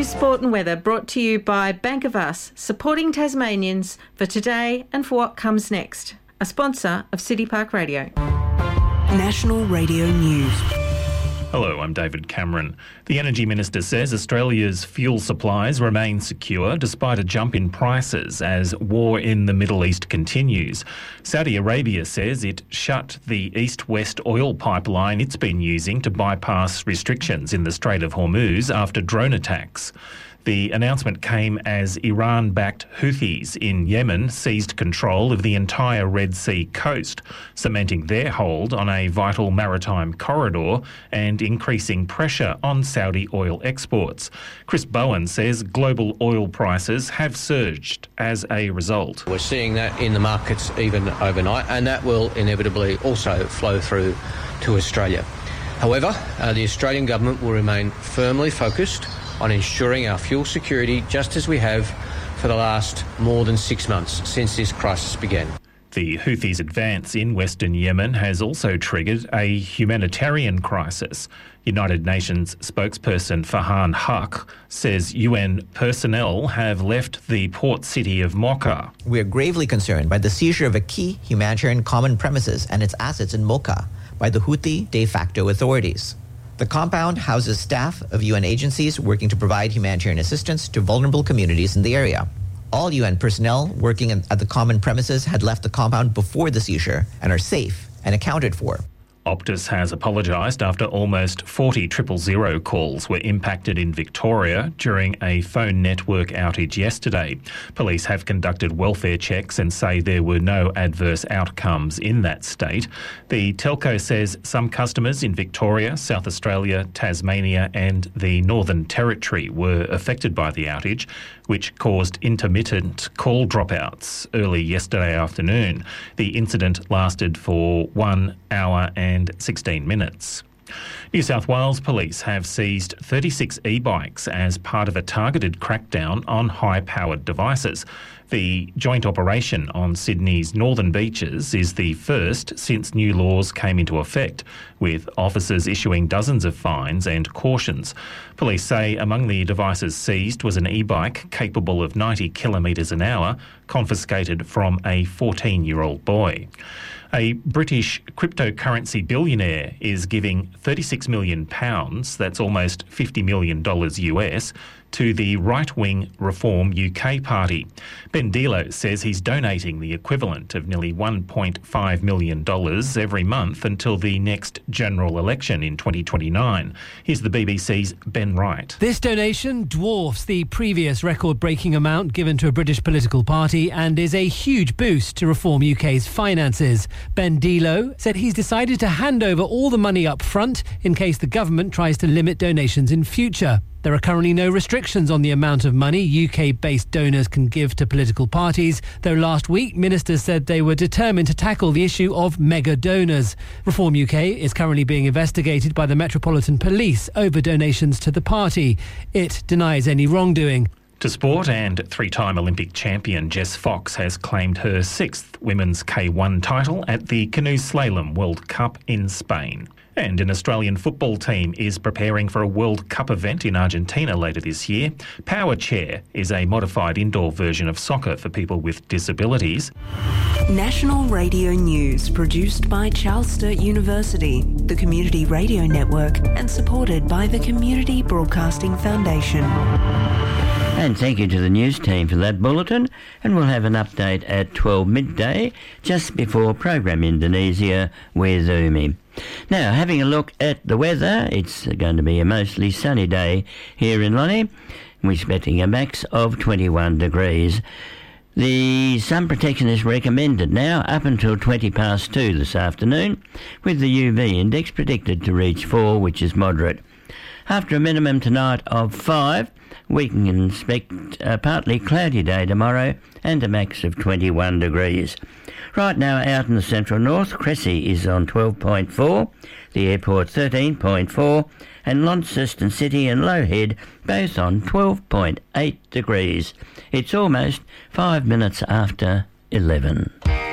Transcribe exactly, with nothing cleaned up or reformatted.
News, sport and weather brought to you by Bank of Us, supporting Tasmanians for today and for what comes next. A sponsor of City Park Radio. National Radio News. Hello, I'm David Cameron. The Energy Minister says Australia's fuel supplies remain secure despite a jump in prices as war in the Middle East continues. Saudi Arabia says it shut the east-west oil pipeline it's been using to bypass restrictions in the Strait of Hormuz after drone attacks. The announcement came as Iran-backed Houthis in Yemen seized control of the entire Red Sea coast, cementing their hold on a vital maritime corridor and increasing pressure on Saudi oil exports. Chris Bowen says global oil prices have surged as a result. We're seeing that in the markets even overnight, and that will inevitably also flow through to Australia. However, uh, the Australian government will remain firmly focused on ensuring our fuel security, just as we have for the last more than six months since this crisis began. The Houthis' advance in western Yemen has also triggered a humanitarian crisis. United Nations spokesperson Farhan Haq says U N personnel have left the port city of Mocha. We are gravely concerned by the seizure of a key humanitarian common premises and its assets in Mocha by the Houthi de facto authorities. The compound houses staff of U N agencies working to provide humanitarian assistance to vulnerable communities in the area. All U N personnel working at the common premises had left the compound before the seizure and are safe and accounted for. Optus has apologised after almost forty triple zero calls were impacted in Victoria during a phone network outage yesterday. Police have conducted welfare checks and say there were no adverse outcomes in that state. The telco says some customers in Victoria, South Australia, Tasmania and the Northern Territory were affected by the outage, which caused intermittent call dropouts early yesterday afternoon. The incident lasted for one hour and sixteen minutes. New South Wales Police have seized thirty-six e-bikes as part of a targeted crackdown on high-powered devices. The joint operation on Sydney's northern beaches is the first since new laws came into effect, with officers issuing dozens of fines and cautions. Police say among the devices seized was an e-bike capable of ninety kilometres an hour, confiscated from a fourteen-year-old boy. A British cryptocurrency billionaire is giving thirty-six million pounds, that's almost fifty million dollars U S, to the right-wing Reform U K party. Ben Dilo says he's donating the equivalent of nearly one point five million dollars every month until the next general election in twenty twenty-nine. Here's the B B C's Ben Wright. This donation dwarfs the previous record-breaking amount given to a British political party and is a huge boost to Reform U K's finances. Ben Dilo said he's decided to hand over all the money up front in case the government tries to limit donations in future. There are currently no restrictions on the amount of money U K-based donors can give to political parties, though last week ministers said they were determined to tackle the issue of mega donors. Reform U K is currently being investigated by the Metropolitan Police over donations to the party. It denies any wrongdoing. To sport, and three-time Olympic champion Jess Fox has claimed her sixth women's K one title at the Canoe Slalom World Cup in Spain. And an Australian football team is preparing for a World Cup event in Argentina later this year. Power Chair is a modified indoor version of soccer for people with disabilities. National Radio News, produced by Charles Sturt University, the Community Radio Network, and supported by the Community Broadcasting Foundation. And thank you to the news team for that bulletin. And we'll have an update at twelve midday, just before Program Indonesia with Umi. Now, having a look at the weather, it's going to be a mostly sunny day here in Lonnie. We're expecting a max of twenty-one degrees. The sun protection is recommended now up until twenty past two this afternoon, with the U V index predicted to reach four, which is moderate. After a minimum tonight of five, we can expect a partly cloudy day tomorrow and a max of twenty-one degrees. Right now out in the central north, Cressy is on twelve point four, the airport thirteen point four, and Launceston City and Low Head both on twelve point eight degrees. It's almost five minutes after eleven.